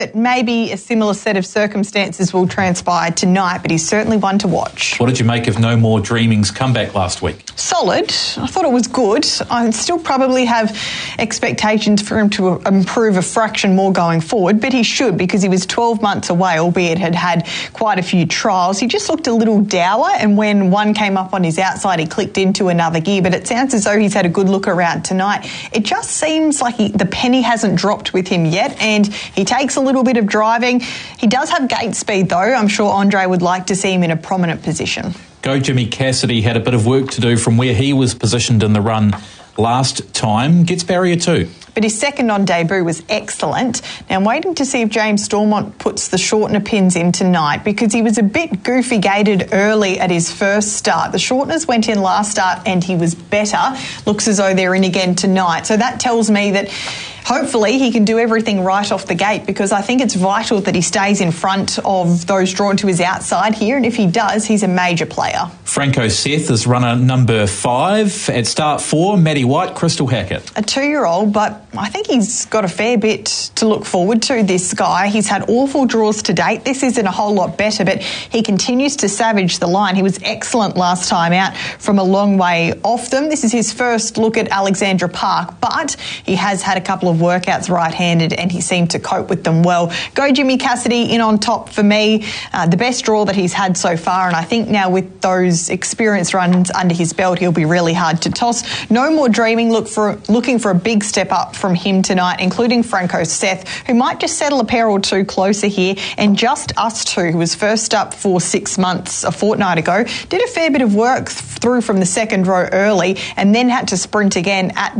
That maybe a similar set of circumstances will transpire tonight, but he's certainly one to watch. What did you make of No More Dreaming's comeback last week? Solid. I thought it was good. I still probably have expectations for him to improve a fraction more going forward, but he should, because he was 12 months away, albeit had quite a few trials. He just looked a little dour, and when one came up on his outside, he clicked into another gear, but it sounds as though he's had a good look around tonight. It just seems like the penny hasn't dropped with him yet, and he takes a little bit of driving. He does have gate speed, though. I'm sure Andre would like to see him in a prominent position. Go Jimmy Cassidy had a bit of work to do from where he was positioned in the run last time. Gets barrier 2. But his second on debut was excellent. Now, I'm waiting to see if James Stormont puts the shortener pins in tonight, because he was a bit goofy gated early at his first start. The shorteners went in last start and he was better. Looks as though they're in again tonight. So that tells me that hopefully he can do everything right off the gate, because I think it's vital that he stays in front of those drawn to his outside here, and if he does, he's a major player. Franco Seth is runner number 5. At start 4, Maddie White, Crystal Hackett. A 2-year-old, but I think he's got a fair bit to look forward to, this guy. He's had awful draws to date. This isn't a whole lot better, but he continues to savage the line. He was excellent last time out from a long way off them. This is his first look at Alexandra Park, but he has had a couple of workouts right-handed and he seemed to cope with them well. Go Jimmy Cassidy in on top for me. The best draw that he's had so far, and I think now with those experience runs under his belt, he'll be really hard to toss. No More Dreaming looking for a big step up from him tonight, including Franco Seth, who might just settle a pair or two closer here, and Just Us Two, who was first up for 6 months a fortnight ago, did a fair bit of work through from the second row early and then had to sprint again at